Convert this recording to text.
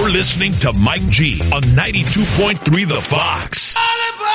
You're listening to Mike G on 92.3 The Fox.